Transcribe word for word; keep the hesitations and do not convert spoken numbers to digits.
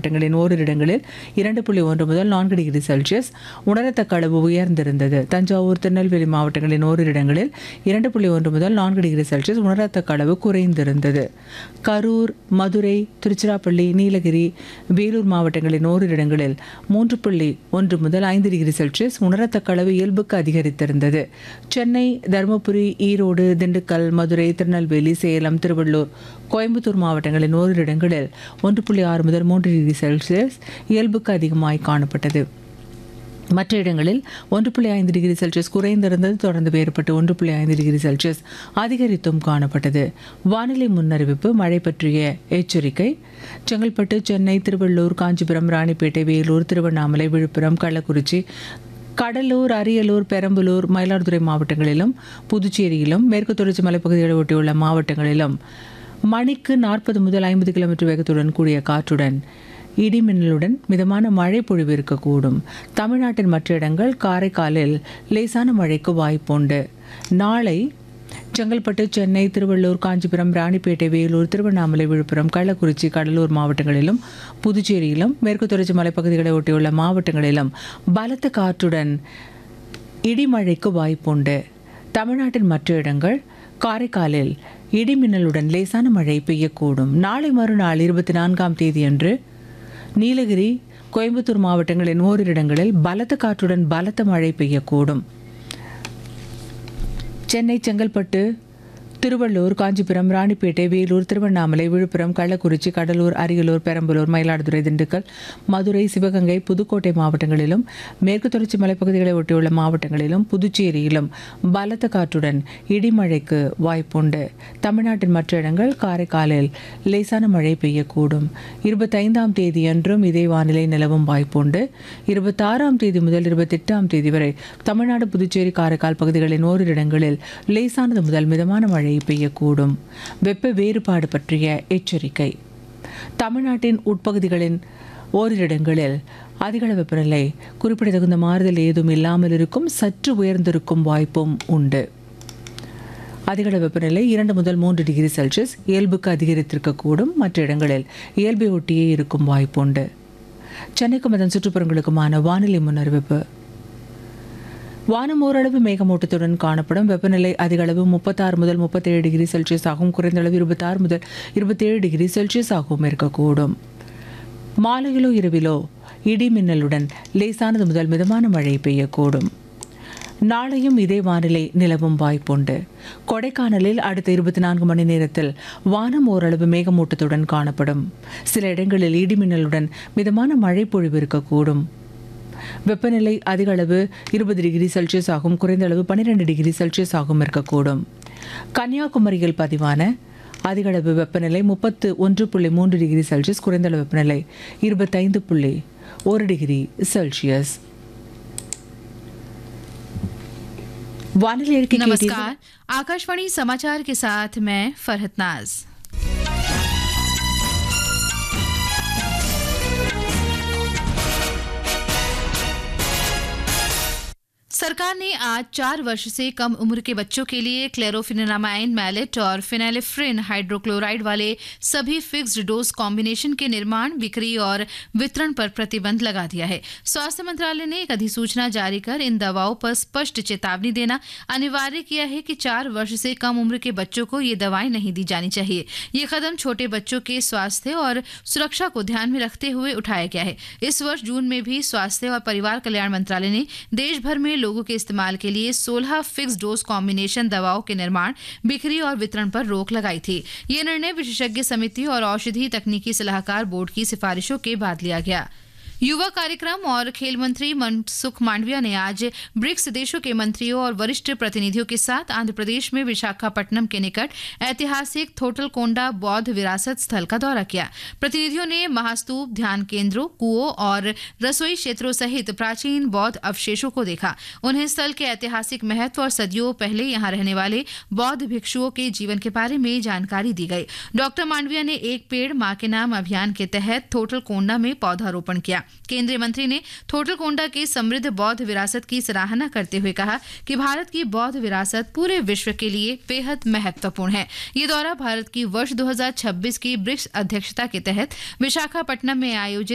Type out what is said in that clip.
மாவட்டங்களின் ஓரிரு இடங்களில் இரண்டு புள்ளி ஒன்று முதல் நான்கு டிகிரி செல்சியஸ் உணரத்தக்க அளவு உயர்ந்திருந்தது. தஞ்சாவூர், திருநெல்வேலி மாவட்டங்களின் ஓரிரு இடங்களில் இரண்டு புள்ளி ஒன்று முதல் நான்கு டிகிரி செல்சியஸ் உணரத்தக்க அளவு குறைந்திருந்தது. கரூர், மதுரை, திருச்சிராப்பள்ளி, நீலகிரி, வேலூர் மாவட்டங்களின் ஓரிரு இடங்களில் மூன்று புள்ளி ஒன்று முதல் ஐந்து டிகிரி செல்சியஸ் உணரத்தக்க அளவு இயல்புக்கு அதிகரித்திருந்தது. சென்னை, தருமபுரி, ஈரோடு, திண்டுக்கல், மதுரை, திருநெல்வேலி, சேலம், திருவள்ளூர், கோயம்புத்தூர் மாவட்டங்களின் ஓரிரு இடங்களில் ஒன்று புள்ளி ஆறு முதல் மூன்று டிகிரி செல்சியஸ் இயல்புக்கு அதிகமாய் காணப்பட்டது. மற்ற இடங்களில் ஒன்று புள்ளி ஐந்து டிகிரி செல்சியஸ் குறைந்திருந்தது. தொடர்ந்து வேறுபட்டு ஒன்று புள்ளி ஐந்து டிகிரி செல்சியஸ் அதிகரித்தும் காணப்பட்டது. வானிலை முன்னறிவிப்பு. மழை பற்றிய எச்சரிக்கை. செங்கல்பட்டு, சென்னை, திருவள்ளூர், காஞ்சிபுரம், ராணிப்பேட்டை, வேலூர், திருவண்ணாமலை, விழுப்புரம், கள்ளக்குறிச்சி, கடலூர், அரியலூர், பெரம்பலூர், மயிலாடுதுறை மாவட்டங்களிலும் புதுச்சேரியிலும் மேற்கு தொடர்ச்சி மலைப்பகுதிகளை ஒட்டியுள்ள மாவட்டங்களிலும் மணிக்கு நாற்பது முதல் ஐம்பது கிலோமீட்டர் வேகத்துடன் கூடிய காற்றுடன் இடிமின்னலுடன் மிதமான மழை பொழிவு இருக்கக்கூடும். தமிழ்நாட்டின் மற்ற இடங்கள் காரைக்காலில் லேசான மழைக்கு வாய்ப்புண்டு. நாளை செங்கல்பட்டு, சென்னை, திருவள்ளூர், காஞ்சிபுரம், ராணிப்பேட்டை, வேலூர், திருவண்ணாமலை, விழுப்புரம், கள்ளக்குறிச்சி, கடலூர் மாவட்டங்களிலும் புதுச்சேரியிலும் மேற்கு தொடர்ச்சி மலைப்பகுதிகளை ஒட்டியுள்ள மாவட்டங்களிலும் பலத்த காற்றுடன் இடிமழைக்கு வாய்ப்புண்டு. தமிழ்நாட்டின் மற்ற இடங்கள் காரைக்காலில் இடிமின்னலுடன் லேசான மழை பெய்யக்கூடும். நாளை மறுநாள் இருபத்தி நான்காம் தேதியன்று நீலகிரி, கோயம்புத்தூர் மாவட்டங்களின் ஓரிரு இடங்களில் பலத்த காற்றுடன் பலத்த மழை பெய்யக்கூடும். சென்னை, செங்கல்பட்டு, திருவள்ளூர், காஞ்சிபுரம், ராணிப்பேட்டை, வேலூர், திருவண்ணாமலை, விழுப்புரம், கள்ளக்குறிச்சி, கடலூர், அரியலூர், பெரம்பலூர், மயிலாடுதுறை, திண்டுக்கல், மதுரை, சிவகங்கை, புதுக்கோட்டை மாவட்டங்களிலும் மேற்கு தொடர்ச்சி மலைப்பகுதிகளை ஒட்டியுள்ள மாவட்டங்களிலும் புதுச்சேரியிலும் பலத்த காற்றுடன் இடிமழைக்கு வாய்ப்புண்டு. தமிழ்நாட்டின் மற்ற இடங்கள் காரைக்காலில் லேசான மழை பெய்யக்கூடும். இருபத்தைந்தாம் தேதியன்றும் இதே வானிலை நிலவும் வாய்ப்புண்டு. இருபத்தாறாம் தேதி முதல் இருபத்தெட்டாம் தேதி வரை தமிழ்நாடு, புதுச்சேரி, காரைக்கால் பகுதிகளின் ஓரிரு இடங்களில் லேசானது முதல் மிதமான மழை பெய்யக்கூடும். வெப்ப வேறுபாடு பற்றிய எச்சரிக்கை. தமிழ்நாட்டின் உட்பகுதிகளின் ஓரிரு இடங்களில் அதிகள வெப்பநிலை குறிப்பிடத்தகுந்த மாறுதல் ஏதும் இல்லாமல் இருக்கும். சற்று உயர்ந்திருக்கும் வாய்ப்பும் உண்டு. அதிகள வெப்பநிலை இரண்டு முதல் மூன்று டிகிரி செல்சியஸ் இயல்புக்கு அதிகரித்திருக்கக்கூடும். மற்ற இடங்களில் இயல்பை ஒட்டியே இருக்கும் வாய்ப்புண்டு. சென்னைக்கும் அதன் சுற்றுப்புறங்களுக்குமான வானிலை முன்னறிவிப்பு. வானம் ஓரளவு மேகமூட்டத்துடன் காணப்படும். வெப்பநிலை அதிக அளவு முப்பத்தாறு முதல் முப்பத்தேழு டிகிரி செல்சியஸ் ஆகும். குறைந்த அளவு இருபத்தாறு முதல் இருபத்தேழு டிகிரி செல்சியஸ் ஆகவும் இருக்கக்கூடும். மாலையிலோ இரவிலோ இடி மின்னலுடன் லேசானது முதல் மிதமான மழை பெய்யக்கூடும். நாளையும் இதே வானிலை நிலவும் வாய்ப்புண்டு. கொடைக்கானலில் அடுத்த இருபத்தி நான்கு மணி நேரத்தில் வானம் ஓரளவு மேகமூட்டத்துடன் காணப்படும். சில இடங்களில் இடிமின்னலுடன் மிதமான மழை பொழிவு இருக்கக்கூடும். வெப்பநிலை அதிக அளவு இருபது டிகிரி செல்சியஸ் ஆகும். குறைந்த அளவு பன்னிரண்டு டிகிரி செல்சியஸ் ஆகும் இருக்கக்கூடும். கன்னியாகுமரியில் பதிவான அதிக அளவு வெப்பநிலை முப்பத்து ஒன்று புள்ளி மூன்று டிகிரி செல்சியஸ். குறைந்த அளவு வெப்பநிலை இருபத்தைந்து புள்ளி ஒரு டிகிரி செல்சியஸ். वानिले के नमस्कार, आकाशवाणी समाचार के साथ मैं फरहत नाज। सरकार ने आज चार वर्ष से कम उम्र के बच्चों के लिए क्लेरोफिनेरामाइन मैलेट और फिनेलेफ्रिन हाइड्रोक्लोराइड वाले सभी फिक्स्ड डोज कॉम्बिनेशन के निर्माण, बिक्री और वितरण पर प्रतिबंध लगा दिया है। स्वास्थ्य मंत्रालय ने एक अधिसूचना जारी कर इन दवाओं पर स्पष्ट चेतावनी देना अनिवार्य किया है कि चार वर्ष से कम उम्र के बच्चों को ये दवाएं नहीं दी जानी चाहिए। ये कदम छोटे बच्चों के स्वास्थ्य और सुरक्षा को ध्यान में रखते हुए उठाया गया है। इस वर्ष जून में भी स्वास्थ्य और परिवार कल्याण मंत्रालय ने देश भर में लोगों के इस्तेमाल के लिए सोलह फिक्स डोज कॉम्बिनेशन दवाओं के निर्माण, बिक्री और वितरण पर रोक लगाई थी। यह निर्णय विशेषज्ञ समिति और औषधि तकनीकी सलाहकार बोर्ड की सिफारिशों के बाद लिया गया। युवा कार्यक्रम और खेल मंत्री मनसुख मांडविया ने आज ब्रिक्स देशों के मंत्रियों और वरिष्ठ प्रतिनिधियों के साथ आंध्र प्रदेश में विशाखापट्टनम के निकट ऐतिहासिक थोटलकोंडा बौद्ध विरासत स्थल का दौरा किया। प्रतिनिधियों ने महास्तूप, ध्यान केंद्रों, कुओं और रसोई क्षेत्रों सहित प्राचीन बौद्ध अवशेषों को देखा। उन्हें स्थल के ऐतिहासिक महत्व और सदियों पहले यहाँ रहने वाले बौद्ध भिक्षुओं के जीवन के बारे में जानकारी दी गई। डॉक्टर मांडविया ने एक पेड़ मां के नाम अभियान के तहत थोटलकोंडा में पौधारोपण किया। केंद्रीय मंत्री ने थोटलकोंडा के समृद्ध बौद्ध विरासत की सराहना करते हुए कहा कि भारत की बौद्ध विरासत पूरे विश्व के लिए बेहद महत्वपूर्ण है। ये दौरा भारत की वर्ष दो हज़ार छब्बीस की ब्रिक्स अध्यक्षता के तहत विशाखापट्टनम में आयोजित